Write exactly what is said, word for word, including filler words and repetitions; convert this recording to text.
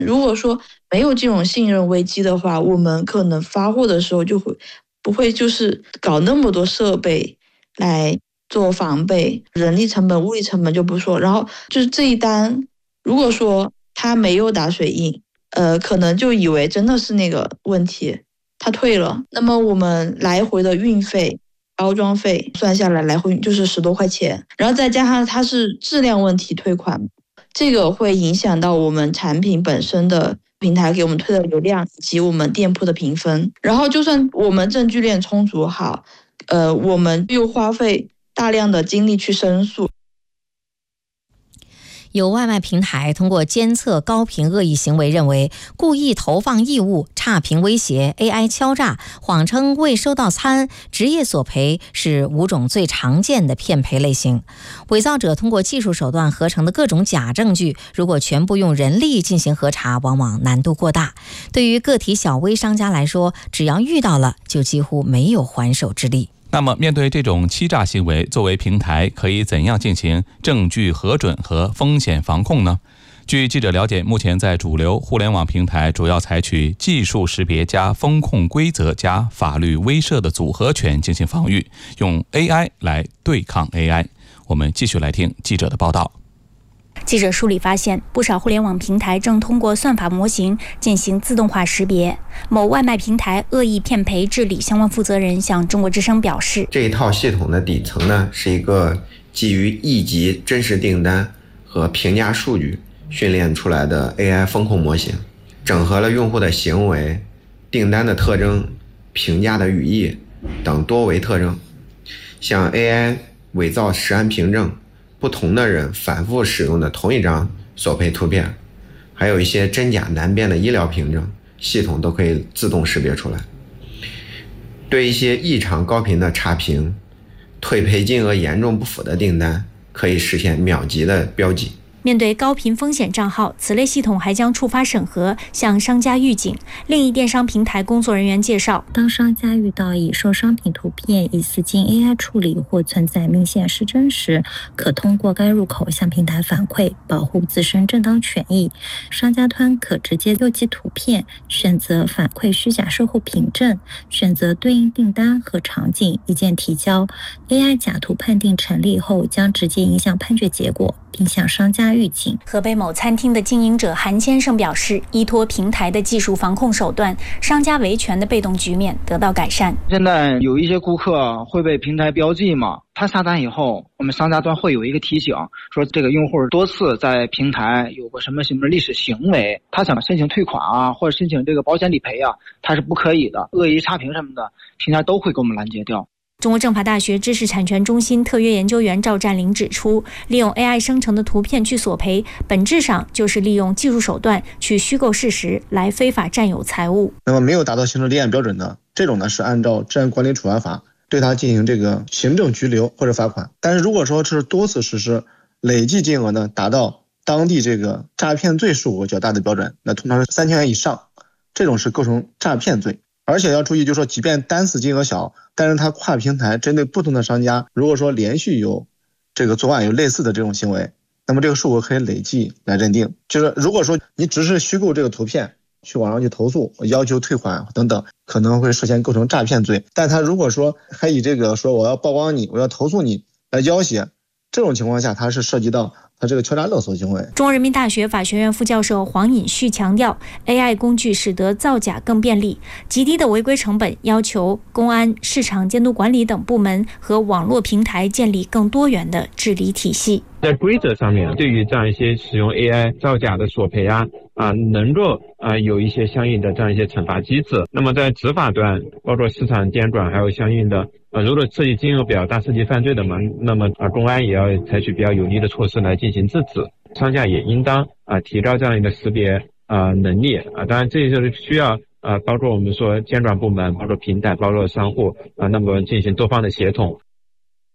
如果说没有这种信任危机的话，我们可能发货的时候就会不会就是搞那么多设备来做防备，人力成本、物力成本就不说，然后就是这一单，如果说他没有打水印，呃，可能就以为真的是那个问题，他退了，那么我们来回的运费、包装费算下来，来回就是十多块钱，然后再加上它是质量问题退款。这个会影响到我们产品本身的平台给我们推的流量以及我们店铺的评分。然后就算我们证据链充足好，呃，我们又花费大量的精力去申诉。 有外卖平台通过监测高频恶意行为，认为故意投放异物、差评威胁、A I 敲诈、谎称未收到餐、职业索赔是五种最常见的骗赔类型。伪造者通过技术手段合成的各种假证据，如果全部用人力进行核查，往往难度过大。对于个体小微商家来说，只要遇到了，就几乎没有还手之力。 那么面对这种欺诈行为，作为平台可以怎样进行证据核准和风险防控呢？据记者了解，目前在主流互联网平台主要采取技术识别加风控规则加法律威慑的组合拳进行防御，用 A I 来对抗 A I。 我们继续来听记者的报道。 记者梳理发现，不少互联网平台正通过算法模型进行自动化识别。某外卖平台恶意骗赔治理相关负责人向中国之声表示， 这一套系统的底层呢，是一个基于亿级真实订单和评价数据训练出来的 A I 风控模型，整合了用户的行为、订单的特征、评价的语义等多维特征，像 A I 伪造实案凭证，不同的人反复使用的同一张索赔图片，还有一些真假难辨的医疗凭证，系统都可以自动识别出来。对一些异常高频的差评、退赔金额严重不符的订单，可以实现秒级的标记。 面对高频风险账号，此类系统还将触发审核，向商家预警。另一电商平台工作人员介绍， 当商家遇到已售商品图片疑似经 A I 处理或存在明显失真时，可通过该入口向平台反馈，保护自身正当权益。商家端可直接邮寄图片，选择反馈虚假售后凭证，选择对应订单和场景，一键提交。A I 假图判定成立后，将直接影响判决结果，并向商家预警。 河北某餐厅的经营者韩先生表示，依托平台的技术防控手段，商家维权的被动局面得到改善。 现在有一些顾客会被平台标记嘛，他下单以后，我们商家端会有一个提醒，说这个用户多次在平台有过什么什么历史行为，他想申请退款啊，或者申请这个保险理赔啊，他是不可以的，恶意差评什么的，平台都会给我们拦截掉。 中国政法大学知识产权中心特约研究员赵占林指出，利用 A I 生成的图片去索赔，本质上就是利用技术手段去虚构事实，来非法占有财物。 那么没有达到行政立案标准的，这种呢是按照治安管理处罚法对他进行这个行政拘留或者罚款。但是如果说是多次实施，累计金额呢达到当地这个诈骗罪数额较大的标准，那通常是三千元以上，这种是构成诈骗罪。而且要注意，就是说即便单次金额小，但是它跨平台针对不同的商家，如果说连续有这个作案有类似的这种行为，那么这个数额可以累计来认定。就是如果说你只是虚构这个图片去网上去投诉，要求退款等等，可能会涉嫌构成诈骗罪。但他如果说还以这个说我要曝光你，我要投诉你来要挟，这种情况下它是涉及到他这个敲诈勒索行为。 中国人民大学法学院副教授黄尹旭强调， A I 工具使得造假更便利，极低的违规成本要求公安、市场监督管理等部门和网络平台建立更多元的治理体系。 在规则上面，对于这样一些使用 A I 造假的索赔啊啊，能够啊有一些相应的这样一些惩罚机制。那么在执法端，包括市场监管，还有相应的呃，如果涉及金额比较大、涉及犯罪的嘛，那么啊公安也要采取比较有力的措施来进行制止。商家也应当啊提高这样一个识别啊能力啊，当然这就是需要啊包括我们说监管部门、包括平台、包括商户啊，那么进行多方的协同。